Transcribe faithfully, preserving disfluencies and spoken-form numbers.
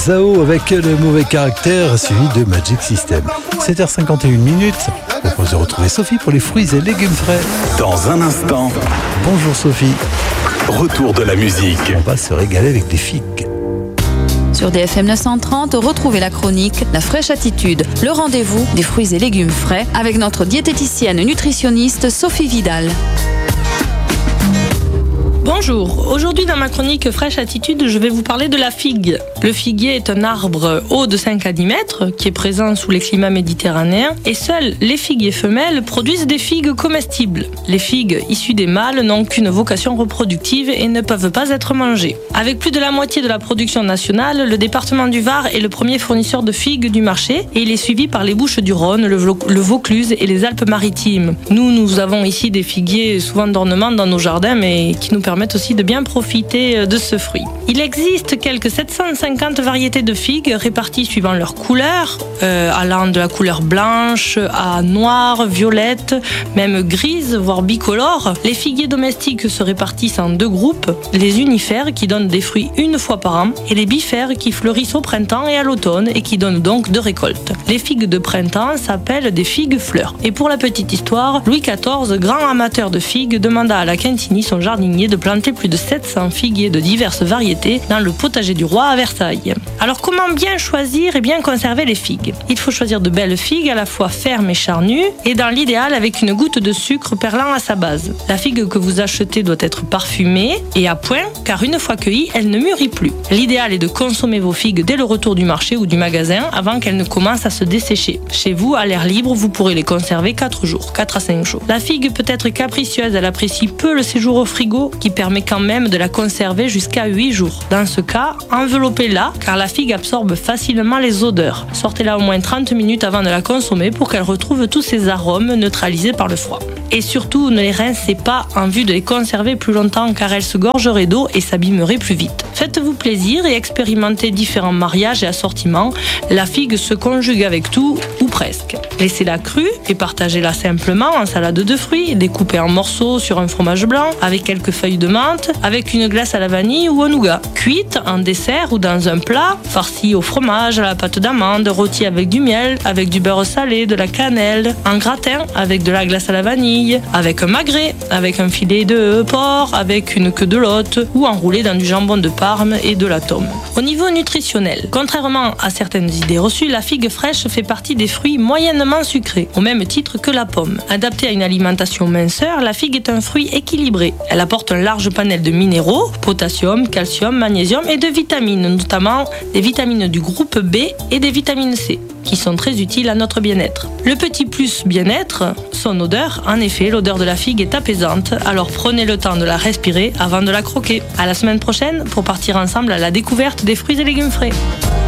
Zao avec le mauvais caractère suivi de Magic System. sept heures cinquante et une minutes. Je propose de retrouver Sophie pour les fruits et légumes frais. Dans un instant, Bonjour Sophie. retour de la musique. On va se régaler avec des figues. Sur D F M neuf cent trente, retrouvez la chronique La fraîche attitude, le rendez-vous des fruits et légumes frais avec notre diététicienne nutritionniste Sophie Vidal. Bonjour, aujourd'hui dans ma chronique Fraîche Attitude, je vais vous parler de la figue. Le figuier est un arbre haut de cinq à dix mètres qui est présent sous les climats méditerranéens et seuls les figuiers femelles produisent des figues comestibles. Les figues issues des mâles n'ont qu'une vocation reproductive et ne peuvent pas être mangées. Avec plus de la moitié de la production nationale, le département du Var est le premier fournisseur de figues du marché et il est suivi par les Bouches du Rhône, le, Vlo- le Vaucluse et les Alpes-Maritimes. Nous, nous avons ici des figuiers souvent d'ornement dans nos jardins mais qui nous permettent permettent aussi de bien profiter de ce fruit. Il existe quelques sept cent cinquante variétés de figues réparties suivant leur couleur, euh, allant de la couleur blanche à noire, violette, même grise, voire bicolore. Les figuiers domestiques se répartissent en deux groupes, les unifères qui donnent des fruits une fois par an et les bifères qui fleurissent au printemps et à l'automne et qui donnent donc deux récoltes. Les figues de printemps s'appellent des figues fleurs. Et pour la petite histoire, Louis quatorze, grand amateur de figues, demanda à la Quintini, son jardinier, de planter plus de sept cents figuiers de diverses variétés dans le potager du roi à Versailles. Alors comment bien choisir et bien conserver les figues ? Il faut choisir de belles figues à la fois fermes et charnues et dans l'idéal avec une goutte de sucre perlant à sa base. La figue que vous achetez doit être parfumée et à point car une fois cueillie, elle ne mûrit plus. L'idéal est de consommer vos figues dès le retour du marché ou du magasin avant qu'elles ne commencent à se dessécher. Chez vous, à l'air libre, vous pourrez les conserver quatre jours, quatre à cinq jours. La figue peut être capricieuse, elle apprécie peu le séjour au frigo qui permet quand même de la conserver jusqu'à huit jours. Dans ce cas, enveloppez-la car la figue absorbe facilement les odeurs. Sortez-la au moins trente minutes avant de la consommer pour qu'elle retrouve tous ses arômes neutralisés par le froid. Et surtout, ne les rincez pas en vue de les conserver plus longtemps car elles se gorgeraient d'eau et s'abîmeraient plus vite. Faites-vous plaisir et expérimentez différents mariages et assortiments. La figue se conjugue avec tout ou presque. Laissez-la crue et partagez-la simplement en salade de fruits, découpée en morceaux sur un fromage blanc, avec quelques feuilles de menthe, avec une glace à la vanille ou au nougat. Cuite en dessert ou dans un plat, farci au fromage, à la pâte d'amande, rôti avec du miel, avec du beurre salé, de la cannelle, en gratin avec de la glace à la vanille, avec un magret, avec un filet de porc, avec une queue de lotte ou enroulé dans du jambon de Parme et de la tome. Au niveau nutritionnel, contrairement à certaines idées reçues, la figue fraîche fait partie des fruits moyennement sucrés, au même titre que la pomme. Adaptée à une alimentation minceur, la figue est un fruit équilibré. Elle apporte un large panel de minéraux, potassium, calcium, magnésium et de vitamines, notamment des vitamines du groupe B et des vitamines C, qui sont très utiles à notre bien-être. Le petit plus bien-être, son odeur. En effet, l'odeur de la figue est apaisante, alors prenez le temps de la respirer avant de la croquer. À la semaine prochaine pour partir ensemble à la découverte des fruits et légumes frais.